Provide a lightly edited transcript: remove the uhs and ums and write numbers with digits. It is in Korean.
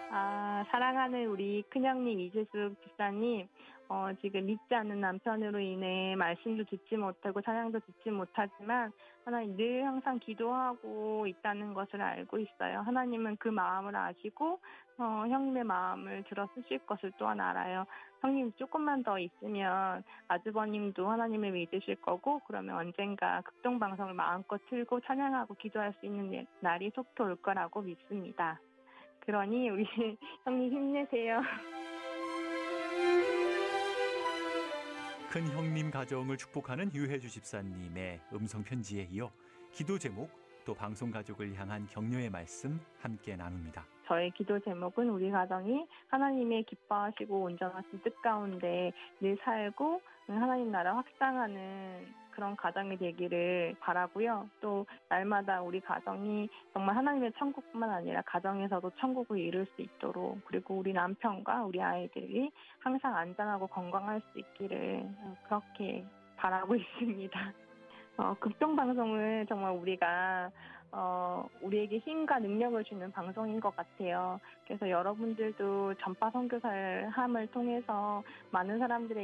사랑하는 우리 큰형님 이재숙 집사님, 지금 믿지 않는 남편으로 인해 말씀도 듣지 못하고 찬양도 듣지 못하지만 하나님 늘 항상 기도하고 있다는 것을 알고 있어요. 하나님은 그 마음을 아시고 형님의 마음을 들어 쓰실 것을 또한 알아요. 형님 조금만 더 있으면 아주버님도 하나님을 믿으실 거고, 그러면 언젠가 극동방송을 마음껏 틀고 찬양하고 기도할 수 있는 날이 속히 올 거라고 믿습니다. 그러니 우리 형님 힘내세요. 큰 형님 가정을 축복하는 유혜주 집사님의 음성 편지에 이어 기도 제목 또 방송 가족을 향한 격려의 말씀 함께 나눕니다. 저의 기도 제목은 우리 가정이 하나님의 기뻐하시고 온전하신 뜻 가운데 늘 살고 하나님 나라 확장하는 그런 가정이 되기를 바라고요. 또 날마다 우리 가정이 정말 하나님의 천국뿐만 아니라 가정에서도 천국을 이룰 수 있도록, 그리고 우리 남편과 우리 아이들이 항상 안전하고 건강할 수 있기를 그렇게 바라고 있습니다. 극동방송은 정말 우리가 우리에게 힘과 능력을 주는 방송인 것 같아요. 그래서 여러분들도 전파 선교사를 함을 통해서 많은 사람들에게